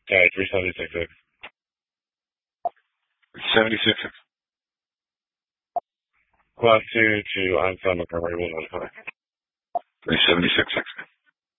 Okay, 376. 76. Class 2 to Einstein Montgomery will notify. 376.